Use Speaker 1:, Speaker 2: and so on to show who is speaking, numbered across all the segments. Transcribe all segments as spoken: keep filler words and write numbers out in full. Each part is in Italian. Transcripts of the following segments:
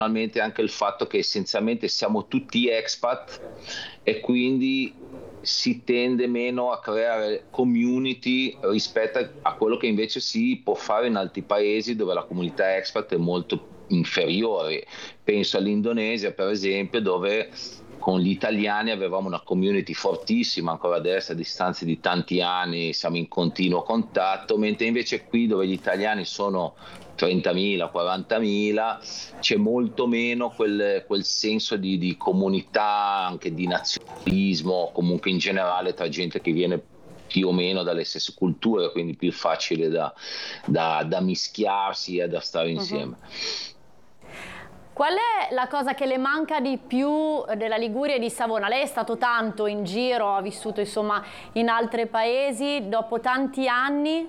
Speaker 1: anche il fatto che essenzialmente siamo tutti expat e quindi si tende meno a creare community rispetto a quello che invece si può fare in altri paesi dove la comunità expat è molto inferiore. Penso all'Indonesia, per esempio, dove con gli italiani avevamo una community fortissima, ancora adesso a distanza di tanti anni siamo in continuo contatto, mentre invece qui dove gli italiani sono trentamila, quarantamila, c'è molto meno quel, quel senso di, di comunità, anche di nazionalismo, comunque in generale tra gente che viene più o meno dalle stesse culture, quindi più facile da, da, da mischiarsi e da stare insieme.
Speaker 2: Uh-huh. Qual è la cosa che le manca di più della Liguria e di Savona? Lei è stato tanto in giro, ha vissuto insomma in altri paesi, dopo tanti anni?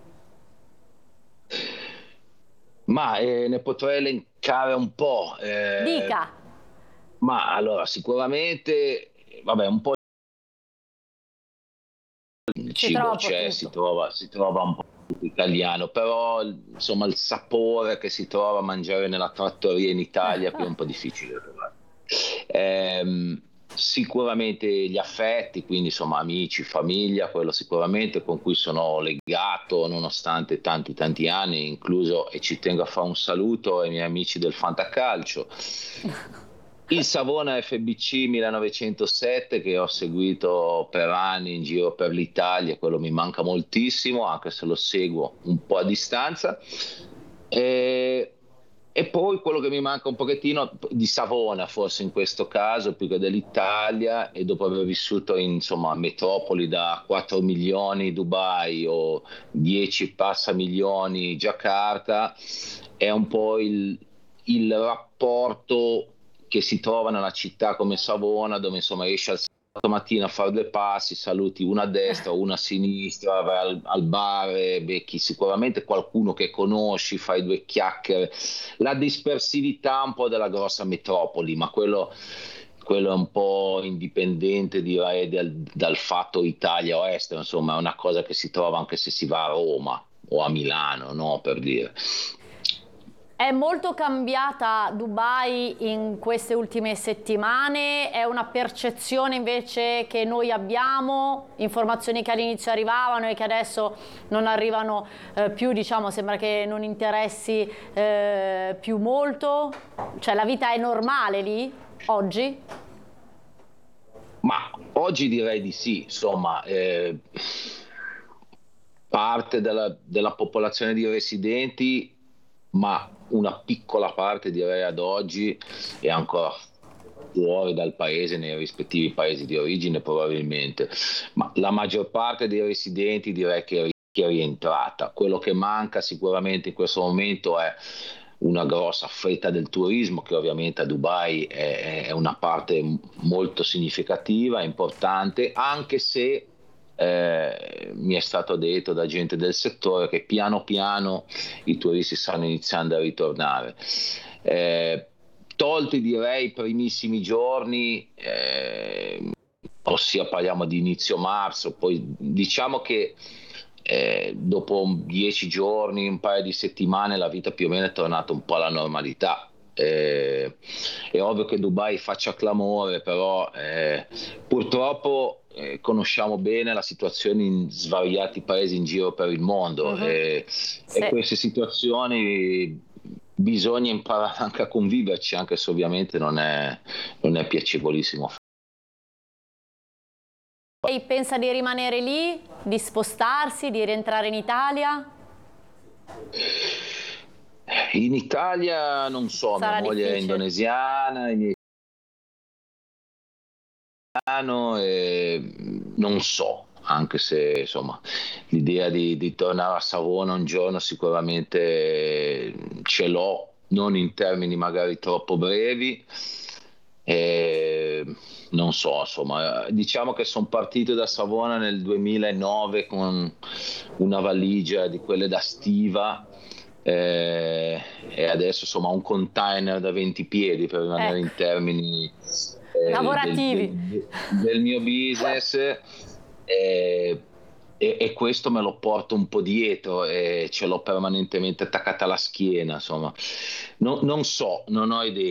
Speaker 1: Ma eh, ne potrei elencare un po'. Eh,
Speaker 2: Dica.
Speaker 1: Ma allora, sicuramente, vabbè, un po' il cibo c'è, si trova, si trova un po' italiano, però insomma il sapore che si trova a mangiare nella trattoria in Italia qui è un po' difficile. Eh, sicuramente gli affetti, quindi insomma amici, famiglia, quello sicuramente con cui sono legato nonostante tanti tanti anni, incluso, e ci tengo a fare un saluto ai miei amici del Fantacalcio. Il Savona F B C millenovecentosette che ho seguito per anni in giro per l'Italia, quello mi manca moltissimo, anche se lo seguo un po' a distanza. E, e poi quello che mi manca un pochettino di Savona, forse in questo caso, più che dell'Italia, e dopo aver vissuto in insomma, metropoli da quattro milioni Dubai o dieci passa milioni Giacarta, è un po' il, il rapporto che si trova nella città come Savona, dove insomma esci al mattina a fare due passi, saluti una a destra, una a sinistra, vai al, al bar, becchi sicuramente qualcuno che conosci, fai due chiacchiere. La dispersività un po' della grossa metropoli, ma quello, quello è un po' indipendente, direi, dal, dal fatto Italia o estero, insomma è una cosa che si trova anche se si va a Roma o a Milano, no, per dire.
Speaker 2: È molto cambiata Dubai in queste ultime settimane? È una percezione invece che noi abbiamo, informazioni che all'inizio arrivavano e che adesso non arrivano eh, più, diciamo, sembra che non interessi eh, più molto? Cioè la vita è normale lì, oggi?
Speaker 1: Ma oggi direi di sì, insomma, eh, parte della, della popolazione di residenti, ma una piccola parte direi ad oggi è ancora fuori dal paese, nei rispettivi paesi di origine probabilmente, ma la maggior parte dei residenti direi che è rientrata. Quello che manca sicuramente in questo momento è una grossa fetta del turismo, che ovviamente a Dubai è, è una parte molto significativa, importante, anche se Eh, mi è stato detto da gente del settore che piano piano i turisti stanno iniziando a ritornare. Eh, tolti direi i primissimi giorni, eh, ossia parliamo di inizio marzo, poi diciamo che eh, dopo dieci giorni, un paio di settimane, la vita più o meno è tornata un po' alla normalità. Eh, è ovvio che Dubai faccia clamore, però eh, purtroppo eh, conosciamo bene la situazione in svariati paesi in giro per il mondo. Uh-huh. e, sì. e queste situazioni bisogna imparare anche a conviverci, anche se ovviamente non è, non è piacevolissimo.
Speaker 2: Lei pensa di rimanere lì, di spostarsi, di rientrare in Italia?
Speaker 1: In Italia non so,
Speaker 2: Sarà
Speaker 1: mia moglie
Speaker 2: difficile.
Speaker 1: è indonesiana, i miei e non so, anche se insomma l'idea di, di tornare a Savona un giorno sicuramente ce l'ho, non in termini magari troppo brevi. E non so, insomma, diciamo che sono partito da Savona nel duemilanove con una valigia di quelle da stiva. Eh, e adesso insomma un container da venti piedi, per rimanere ecco. in termini eh,
Speaker 2: lavorativi
Speaker 1: del, del, del mio business, eh, e, e questo me lo porto un po' dietro e ce l'ho permanentemente attaccata alla schiena, insomma. No, non so, non ho idea.